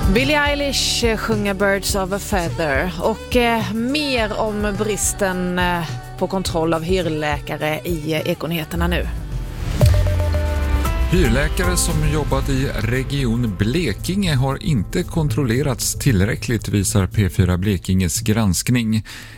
Billie Eilish sjunger Birds of a Feather och mer om bristen på kontroll av hyrläkare i Ekonyheterna nu. Hyrläkare som jobbat i Region Blekinge har inte kontrollerats tillräckligt, visar P4 Blekinges granskning.